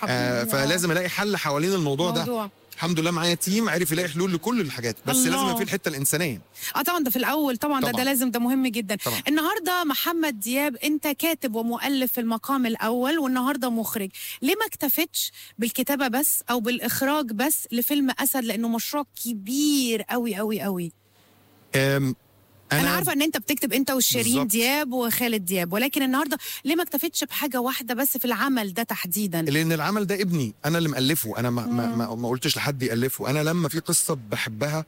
فلازم الاقي حل حوالين الموضوع ده. الحمد لله معايا تيم عرف يلاقي حلول لكل الحاجات، بس الله. لازم يبقى في الحته الانسانيه. طبعا ده في الاول طبعا. ده لازم، ده مهم جدا طبعا. النهارده محمد دياب انت كاتب ومؤلف في المقام الاول، والنهارده مخرج. ليه ما اكتفيتش بالكتابه بس او بالاخراج بس لفيلم اسد، لانه مشروع كبير قوي قوي قوي؟ انا عارفه ان انت بتكتب انت والشيرين بالزبط. دياب وخالد دياب، ولكن النهارده ليه ما اكتفيتش بحاجه واحده بس في العمل ده تحديدا؟ لان العمل ده ابني، انا اللي مؤلفه. انا ما قلتش لحد يالفه. انا لما في قصه بحبها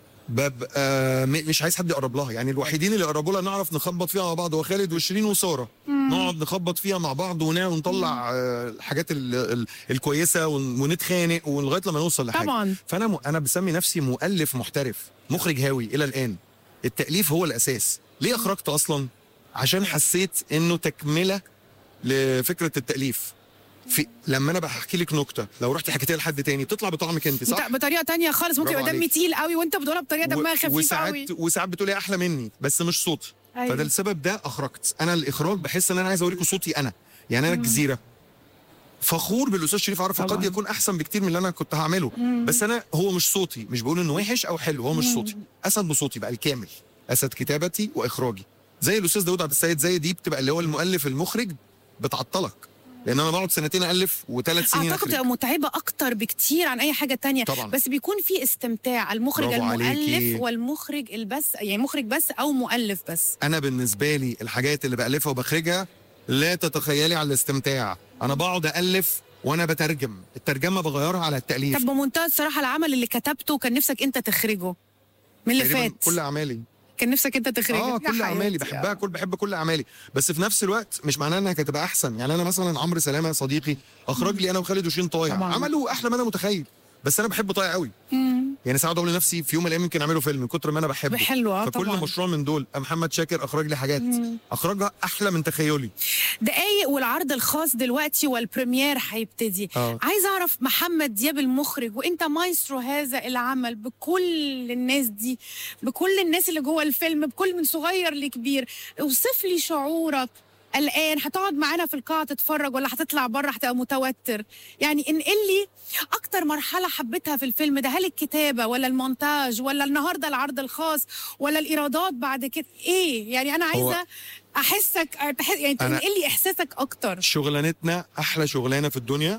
ببقى مش عايز حد يقرب لها. يعني الوحيدين اللي يقربوا لها نعرف نخبط فيها مع بعض هو خالد وشيرين وساره. نقعد نخبط فيها مع بعض ونطلع الحاجات الكويسه ونتخانق ولغايه لما نوصل لحاجه. طبعا. فانا بسمي نفسي مؤلف محترف، مخرج هاوي الى الان. التاليف هو الاساس. ليه اخرجت اصلا؟ عشان حسيت انه تكمله لفكره التاليف. لما انا بحكي لك نكته لو رحت حكيتيها لحد تاني بتطلع بطعمك انت، صح؟ بطريقه تانية خالص. ممكن يبقى دمي تقيل قوي وانت بتقولها بطريقه دمها خفيف قوي، وساعات بتقولي احلى مني بس مش صوتي. أيوة. فده السبب ده اخرجت. انا الاخراج بحس ان انا عايز اوريكم صوتي انا. يعني انا الجزيره فخور بالاستاذ شريف عرفة، قد يكون احسن بكتير من اللي انا كنت هعمله. بس انا هو مش صوتي، مش بقول انه وحش او حلو، هو مش صوتي. اسد بصوتي بقى الكامل، اسد كتابتي واخراجي. زي الاستاذ داود عبد السيد، زي دي بتبقى اللي هو المؤلف المخرج بتعطلك، لان انا بقعد سنتين الف و3 سنين اعتقد تبقى متعبه اكتر بكتير عن اي حاجه تانية. طبعا. بس بيكون في استمتاع المخرج المؤلف والمخرج البس، يعني مخرج بس او مؤلف بس. انا بالنسبه لي الحاجات اللي بالفها وبخرجها لا تتخيلي على الاستمتاع. انا بقعد الف وانا بترجم، الترجمه بغيرها على التاليف. طب بمنتهى الصراحه العمل اللي كتبته كان نفسك انت تخرجه من اللي فات؟ كل اعمالي كان نفسك انت تخرجه؟ كل اعمالي بحبها، بحب كل اعمالي. بس في نفس الوقت مش معناه انها هتبقى احسن. يعني انا مثلا عمرو سلامه صديقي اخرج لي انا وخالد وشيرين طايع، عملوا احلى ما انا متخيل. بس انا بحب طايع قوي. يعني ساعات اقول لنفسي في يوم من الايام يمكن اعمله فيلم من كتر ما انا بحبه. حلوه فكل طبعا. مشروع من دول محمد شاكر اخرج لي حاجات اخرجها احلى من تخيلي. دقايق والعرض الخاص دلوقتي والبريمير هيبتدي. عايز اعرف محمد دياب المخرج وانت مايسترو هذا العمل بكل الناس دي، بكل الناس اللي جوه الفيلم، بكل من صغير لكبير. اوصف لي شعورك الآن. هتقعد معانا في القاعة تتفرج ولا هتطلع بره هتبقى متوتر؟ يعني انقل لي أكتر مرحلة حبيتها في الفيلم ده. هل الكتابة ولا المونتاج ولا النهاردة العرض الخاص ولا الإيرادات بعد كده؟ إيه يعني أنا عايزة أحسك، يعني تنقل لي إحساسك أكتر. شغلانتنا أحلى شغلانة في الدنيا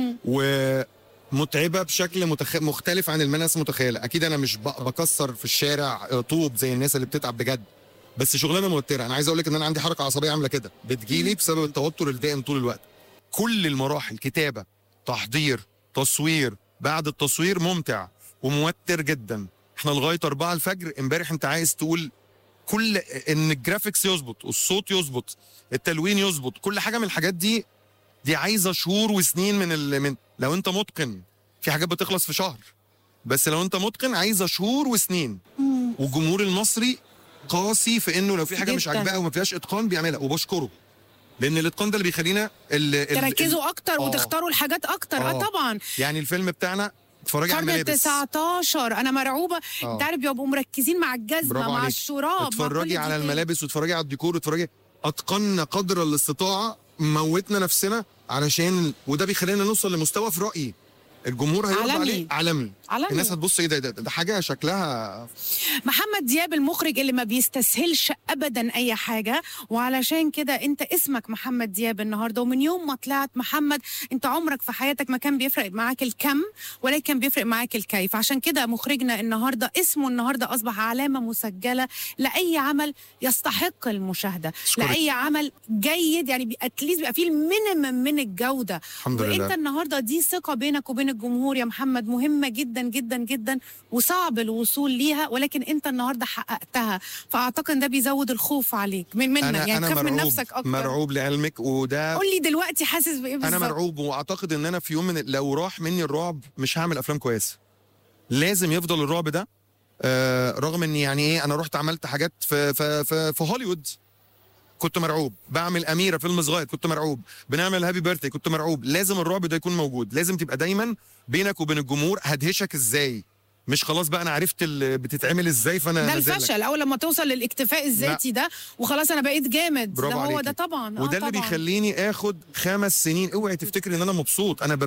ومتعبة بشكل مختلف عن الناس متخيلة. أكيد أنا مش بكسر في الشارع طوب زي الناس اللي بتتعب بجد، بس شغلانه موتره. انا عايز اقول لك ان انا عندي حركه عصبيه عامله كده بتجيلي بسبب التوتر الدائم طول الوقت. كل المراحل، كتابه، تحضير، تصوير، بعد التصوير ممتع وموتر جدا. احنا لغايه 4 الفجر امبارح انت عايز تقول كل ان الجرافيكس يظبط، الصوت يظبط، التلوين يظبط، كل حاجه من الحاجات دي عايزه شهور وسنين من لو انت متقن. في حاجات بتخلص في شهر، بس لو انت متقن عايزه شهور وسنين. والجمهور المصري قاسي في انه لو في حاجه مش عاجباه وما فيهاش اتقان بيعملها، وبشكره لان الاتقان ده اللي بيخلينا تركزوا اكتر وتختاروا الحاجات اكتر. طبعا. يعني الفيلم بتاعنا اتفرجي على الملابس 19 انا مرعوبه. انت عارف بيبقوا مركزين مع الجزمه مع الشراب، اتفرجي على الملابس واتفرجي على الديكور واتفرجي. اتقنا قدر الاستطاعه، موتنا نفسنا علشان وده بيخلينا نوصل لمستوى في رايي الجمهور هيرضى عليه عالمي. الناس هتبص ايه ده حاجه شكلها. محمد دياب المخرج اللي ما بيستسهلش ابدا اي حاجه، وعلشان كده انت اسمك محمد دياب النهارده. ومن يوم ما طلعت محمد انت عمرك في حياتك ما كان بيفرق معاك الكم ولكن كان بيفرق معاك الكيف. عشان كده مخرجنا النهارده اسمه النهارده اصبح علامه مسجله لاي عمل يستحق المشاهده، لاي عمل جيد. يعني اتليست بيبقى فيه المينيمم من الجوده. الحمد لله. وانت النهارده دي ثقه بينك وبين الجمهور يا محمد مهمه جدا جدا جدا وصعب الوصول ليها، ولكن انت النهارده حققتها. فاعتقد ده بيزود الخوف عليك منك. يعني تخاف من نفسك اكتر. مرعوب لعلمك. وده قول لي دلوقتي حاسس بايه بالظبط؟ انا مرعوب، واعتقد ان انا في يوم من لو راح مني الرعب مش هعمل افلام كويسه. لازم يفضل الرعب ده. رغم اني يعني ايه انا رحت عملت حاجات في هوليوود كنت مرعوب، بعمل أميرة فيلم صغير كنت مرعوب، بنعمل هابي بيرثدي كنت مرعوب. لازم الرعب ده يكون موجود، لازم تبقى دايما بينك وبين الجمهور هدهشك ازاي، مش خلاص بقى انا عرفت اللي بتتعمل ازاي فانا ده الفشل. اول لما توصل للاكتفاء الذاتي ده وخلاص انا بقيت جامد، ده هو ده طبعا. وده اللي بيخليني اخد 5 سنين. اوعي تفتكري ان انا مبسوط، انا